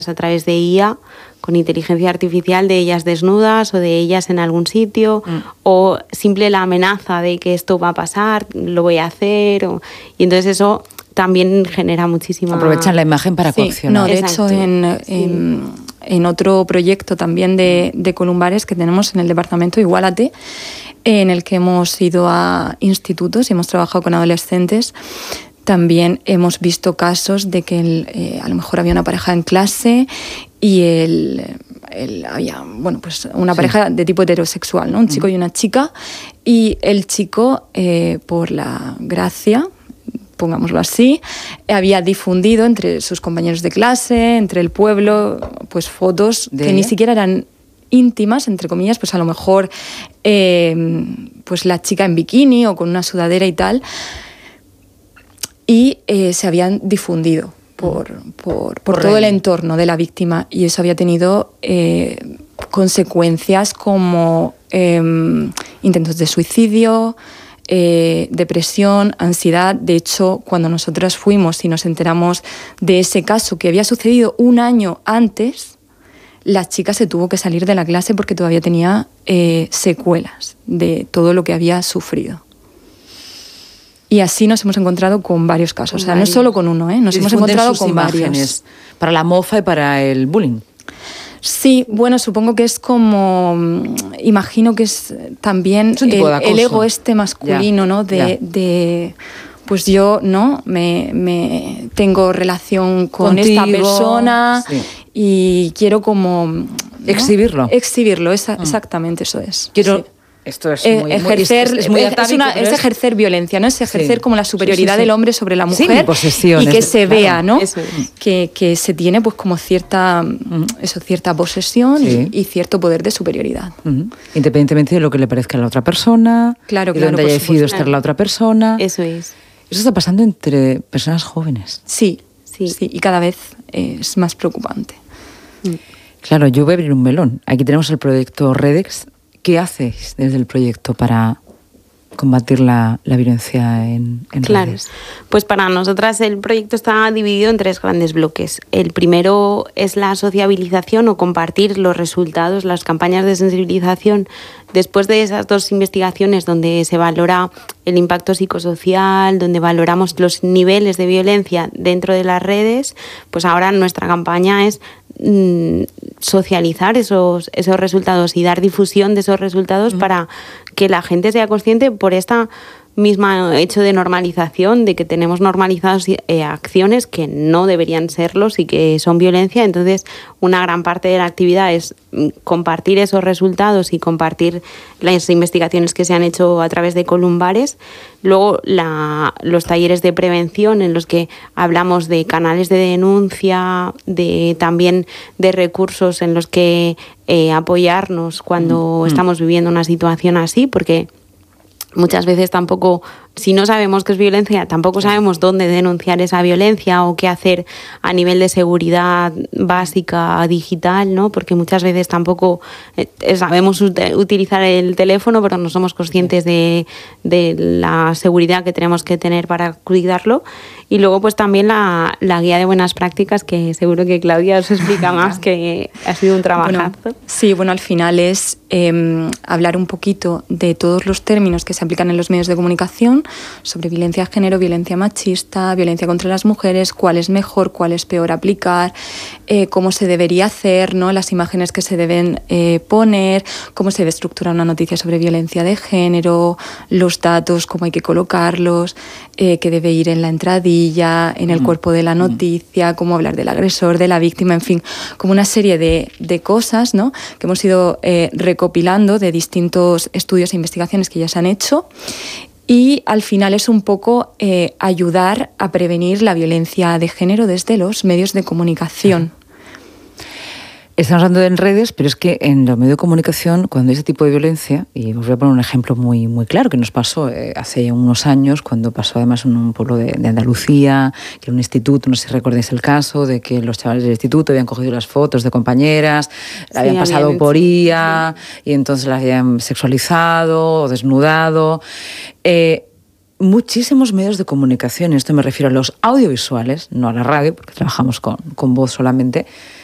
a través de IA, con inteligencia artificial, de ellas desnudas o de ellas en algún sitio, o simple la amenaza de que esto va a pasar, lo voy a hacer, y entonces eso también genera muchísima... Aprovechan la imagen para coaccionar. No, de hecho, en otro proyecto también de Columbares que tenemos en el departamento Igualate, en el que hemos ido a institutos y hemos trabajado con adolescentes, también hemos visto casos de que a lo mejor había una pareja en clase y había pues una pareja de tipo heterosexual, ¿no? Un chico y una chica, y el chico, por la gracia, pongámoslo así, había difundido entre sus compañeros de clase, entre el pueblo, pues fotos que ni siquiera eran íntimas, entre comillas, pues a lo mejor pues la chica en bikini o con una sudadera y tal, y se habían difundido por todo el entorno de la víctima, y eso había tenido consecuencias como intentos de suicidio, depresión, ansiedad. De hecho, cuando nosotras fuimos y nos enteramos de ese caso que había sucedido un año antes, la chica se tuvo que salir de la clase porque todavía tenía secuelas de todo lo que había sufrido. Y así nos hemos encontrado con varios casos. O sea, no solo con uno, nos hemos encontrado con varios. Para la mofa y para el bullying. Sí, bueno, supongo que es como... Imagino que es también el ego masculino, ¿no? Pues yo, ¿no? Me tengo relación con esta persona y quiero como... ¿no? Exhibirlo. Exhibirlo, exactamente, eso es. Esto es muy atávico, es ejercer violencia, ¿no? Es ejercer como la superioridad del hombre sobre la mujer, mi posesión, y que se vea, ¿no? Eso es. Que se tiene pues como cierta posesión y cierto poder de superioridad. Independientemente de lo que le parezca a la otra persona, claro, donde haya decidido estar la otra persona. Eso es. Eso está pasando entre personas jóvenes. Sí, y cada vez es más preocupante. Claro, yo voy a abrir un melón. Aquí tenemos el proyecto Redex. ¿Qué hacéis desde el proyecto para combatir la violencia en redes? Pues para nosotras el proyecto está dividido en 3 grandes bloques. El primero es la sociabilización o compartir los resultados, las campañas de sensibilización. Después de esas 2 investigaciones donde se valora el impacto psicosocial, donde valoramos los niveles de violencia dentro de las redes, pues ahora nuestra campaña es socializar esos resultados y dar difusión de esos resultados para que la gente sea consciente por esta misma hecho de normalización, de que tenemos normalizadas acciones que no deberían serlos y que son violencia. Entonces, una gran parte de la actividad es compartir esos resultados y compartir las investigaciones que se han hecho a través de Columbares. Luego, los talleres de prevención en los que hablamos de canales de denuncia, también de recursos en los que apoyarnos cuando estamos viviendo una situación así, porque muchas veces tampoco, si no sabemos qué es violencia, tampoco sabemos dónde denunciar esa violencia o qué hacer a nivel de seguridad básica digital, ¿no? Porque muchas veces tampoco sabemos utilizar el teléfono, pero no somos conscientes de la seguridad que tenemos que tener para cuidarlo. Y luego pues también la guía de buenas prácticas, que seguro que Claudia os explica más, que ha sido un trabajazo. Bueno, al final es hablar un poquito de todos los términos que se aplican en los medios de comunicación sobre violencia de género, violencia machista, violencia contra las mujeres, cuál es mejor, cuál es peor aplicar, cómo se debería hacer, ¿no? Las imágenes que se deben poner, cómo se debe estructurar una noticia sobre violencia de género, los datos, cómo hay que colocarlos, qué debe ir en la entradilla, en el cuerpo de la noticia, cómo hablar del agresor, de la víctima, en fin, como una serie de cosas, ¿no? Que hemos ido recopilando de distintos estudios e investigaciones que ya se han hecho. Y al final es un poco ayudar a prevenir la violencia de género desde los medios de comunicación. Estamos hablando en redes, pero es que en los medios de comunicación, cuando hay ese tipo de violencia, y os voy a poner un ejemplo muy, muy claro que nos pasó hace unos años, cuando pasó además en un pueblo de Andalucía, que era un instituto, no sé si recordáis el caso, de que los chavales del instituto habían cogido las fotos de compañeras, la habían pasado por IA, y entonces las habían sexualizado o desnudado. Muchísimos medios de comunicación, esto me refiero a los audiovisuales, no a la radio, porque trabajamos con voz solamente,